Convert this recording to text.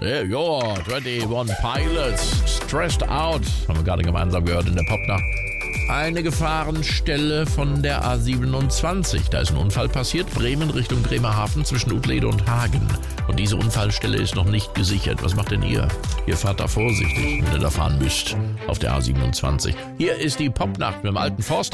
Yeah, 21 Pilots, stressed out. Haben wir gerade gemeinsam gehört in der Popnacht. Eine Gefahrenstelle von der A27. Da ist ein Unfall passiert. Bremen Richtung Bremerhaven zwischen Utlede und Hagen. Und diese Unfallstelle ist noch nicht gesichert. Was macht denn ihr? Ihr fahrt da vorsichtig, wenn ihr da fahren müsst. Auf der A27. Hier ist die Popnacht mit dem alten Forster.